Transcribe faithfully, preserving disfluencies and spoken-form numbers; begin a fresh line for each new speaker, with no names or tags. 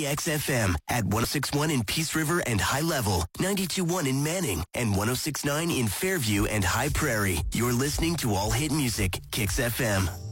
X F M at one oh six point one in Peace River and High Level, ninety-two point one in Manning, and one oh six point nine in Fairview and High Prairie. You're listening to All Hit Music, Kix F M.